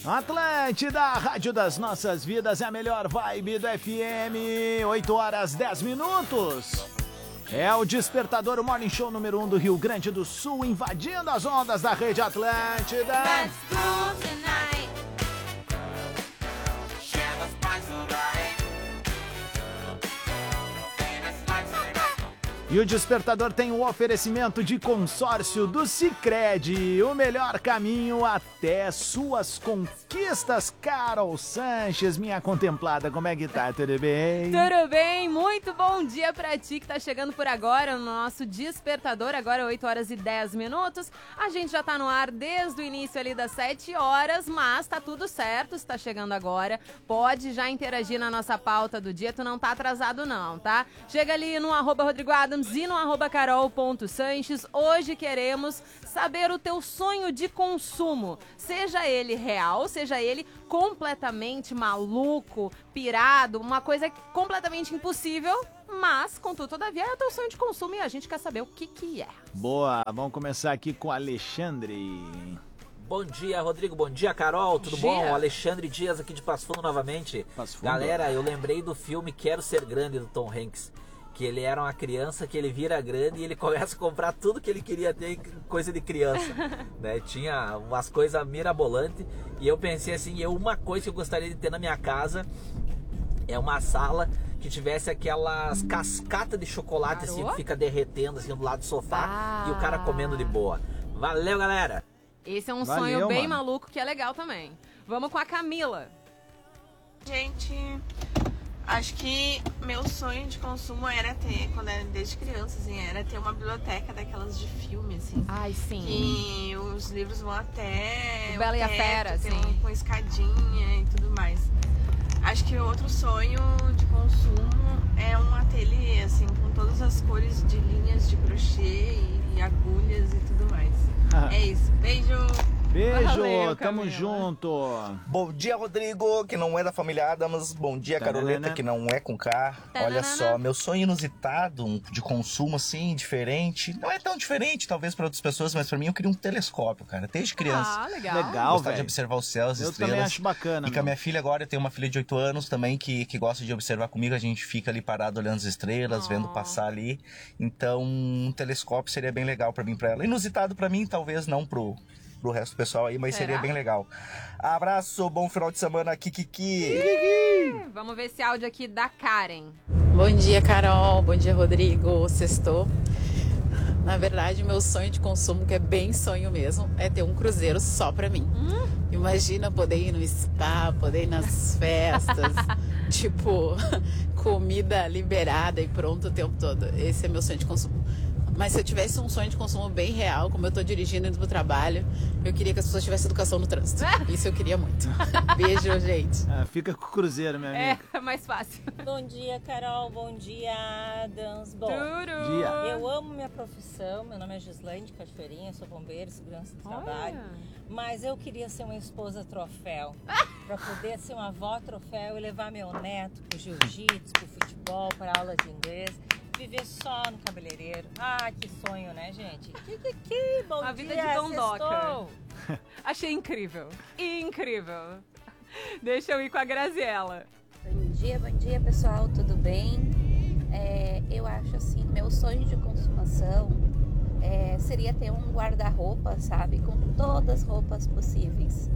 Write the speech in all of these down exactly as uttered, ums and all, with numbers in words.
Atlântida, a rádio das nossas vidas, é a melhor vibe do F M, oito horas dez minutos. É o Despertador, o Morning Show número um do Rio Grande do Sul, invadindo as ondas da rede Atlântida. Let's go tonight. E o Despertador tem um oferecimento de consórcio do Sicredi, o melhor caminho até suas conquistas. Carol Sanches, minha contemplada, como é que tá? Tudo bem? Tudo bem, muito bom dia pra ti que tá chegando por agora no nosso Despertador, agora oito horas e dez minutos. A gente já tá no ar desde o início ali das sete horas, mas tá tudo certo, se tá chegando agora, pode já interagir na nossa pauta do dia, tu não tá atrasado não, tá? Chega ali no arroba Rodrigo Adams e no arroba carol.sanches. Hoje queremos saber o teu sonho de consumo, seja ele real, seja ele completamente maluco, pirado, uma coisa completamente impossível, mas, contudo, todavia, é o teu sonho de consumo e a gente quer saber o que que é. Boa, vamos começar aqui com o Alexandre. Bom dia, Rodrigo. Bom dia, Carol. Tudo bom? bom? Alexandre Dias aqui de Passo Fundo novamente. Passo Fundo. Galera, eu lembrei do filme Quero Ser Grande, do Tom Hanks. Que ele era uma criança, que ele vira grande e ele começa a comprar tudo que ele queria ter, coisa de criança, né? Tinha umas coisas mirabolantes e eu pensei assim, eu, uma coisa que eu gostaria de ter na minha casa é uma sala que tivesse aquelas cascatas de chocolate assim, que fica derretendo assim do lado do sofá ah. e o cara comendo de boa. Valeu, galera! Esse é um Valeu, sonho bem mano. maluco que é legal também. Vamos com a Camila. Gente... Acho que meu sonho de consumo era ter, quando era desde criança, assim, era ter uma biblioteca daquelas de filme, assim. Ai, sim. Que os livros vão até o Bela e a Fera, tem assim. Um, com escadinha e tudo mais. Acho que outro sonho de consumo é um ateliê, assim, com todas as cores de linhas de crochê e agulhas e tudo mais. É isso. Beijo! Beijo, Valeu, tamo Camila. junto. Bom dia, Rodrigo, que não é da família Adams. Bom dia, Caroleta, que não é com K. Olha só, meu sonho inusitado de consumo, assim, diferente. Não é tão diferente, talvez, para outras pessoas, mas para mim eu queria um telescópio, cara. Desde criança. Ah, legal. Legal, Gostar de velho. observar os céus, as Eu estrelas. também acho bacana. E com a meu. minha filha agora, eu tenho uma filha de oito anos também que, que gosta de observar comigo. A gente fica ali parado olhando as estrelas, Oh. vendo passar ali. Então, um telescópio seria bem legal para mim, para ela. Inusitado para mim, talvez não pro... pro resto do pessoal aí, mas Será? seria bem legal. Abraço, bom final de semana, Kikiki! Vamos ver esse áudio aqui da Karen. Bom dia, Carol. Bom dia, Rodrigo. Sextou. Na verdade, meu sonho de consumo, que é bem sonho mesmo, é ter um cruzeiro só pra mim. Hum? Imagina poder ir no spa, poder ir nas festas, tipo, comida liberada e pronto o tempo todo. Esse é meu sonho de consumo. Mas se eu tivesse um sonho de consumo bem real, como eu tô dirigindo indo pro trabalho, eu queria que as pessoas tivessem educação no trânsito. Isso eu queria muito. Beijo, gente. Ah, fica com o cruzeiro, minha amiga. É, mais fácil. Bom dia, Carol. Bom dia, Adams. Bom, Turu. Dia. eu amo minha profissão. Meu nome é Gislaine de Cachoeirinha, sou bombeiro, segurança do trabalho. Olha. Mas eu queria ser uma esposa troféu. Para poder ser uma avó troféu e levar meu neto pro jiu-jitsu, pro futebol, para aula de inglês. Viver só no cabeleireiro. Ah, que sonho, né, gente? Que, que, que bom A dia, vida de dondoca. sextou. Achei incrível. Incrível. Deixa eu ir com a Graziella. Bom dia, bom dia, pessoal. Tudo bem? É, eu acho assim, meu sonho de consumação é, seria ter um guarda-roupa, sabe? Com todas as roupas possíveis.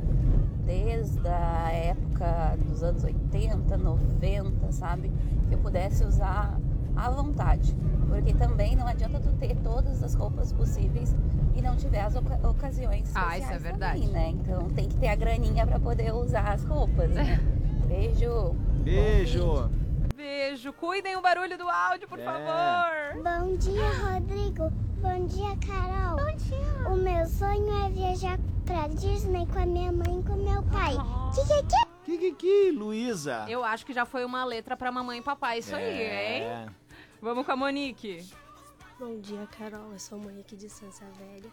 Desde a época dos anos oitenta, noventa, sabe? Que eu pudesse usar à vontade, porque também não adianta tu ter todas as roupas possíveis e não tiver as oca- ocasiões especiais Ah, isso é verdade. também, né? Então tem que ter a graninha pra poder usar as roupas, né? Beijo! Beijo. Beijo. Cuidem o barulho do áudio, por É. favor. Bom dia, Rodrigo. Bom dia, Carol. Bom dia. O meu sonho é viajar pra Disney com a minha mãe e com meu pai. Kikiki. Kikiki, Luísa. Eu acho que já foi uma letra pra mamãe e papai isso aí, hein? É. Vamos com a Monique. Bom dia, Carol. Eu sou a Monique de Estância Velha.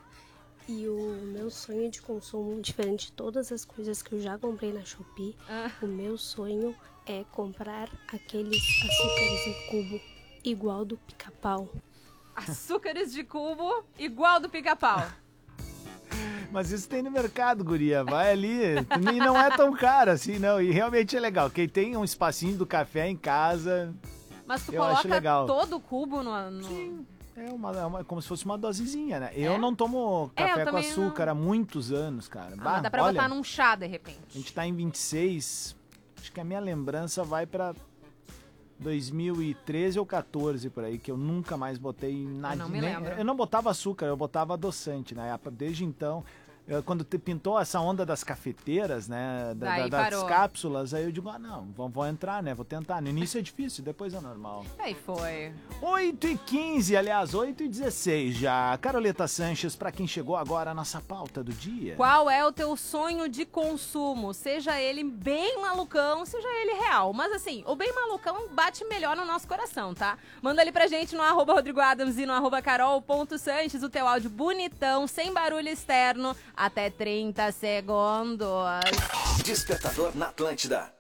E o meu sonho de consumo, diferente de todas as coisas que eu já comprei na Shopee, Ah. o meu sonho é comprar aqueles açúcares em cubo igual do Pica-Pau. Açúcares de cubo igual do Pica-Pau. Mas isso tem no mercado, guria. Vai ali. E não é tão caro assim, não. E realmente é legal. Quem tem um espacinho do café em casa... Mas tu eu acho coloca legal. todo o cubo no... no... Sim. É uma, é uma, como se fosse uma dosezinha, né? Eu É? não tomo É, eu café com também açúcar não. há muitos anos, cara. Ah, Bah, mas dá pra olha, botar num chá, de repente. A gente tá em vinte e seis. Acho que a minha lembrança vai pra dois mil e treze ou quatorze, por aí, que eu nunca mais botei nada. Eu não me nem- lembro. Eu não botava açúcar, eu botava adoçante, né? Desde então... eu, quando te pintou essa onda das cafeteiras, né? Da, Daí da- das parou. cápsulas, aí eu digo, ah, não, vou, vou entrar, né? Vou tentar. No início é difícil, depois é normal. Aí foi. oito e quinze, aliás, oito e dezesseis já. Caroleta Sanches, pra quem chegou agora, a nossa pauta do dia. Qual é o teu sonho de consumo? Seja ele bem malucão, seja ele real. Mas assim, o bem malucão bate melhor no nosso coração, tá? Manda ali pra gente no arroba Rodrigo Adams e no arroba carol.sanches o teu áudio bonitão, sem barulho externo, até trinta segundos. Despertador na Atlântida.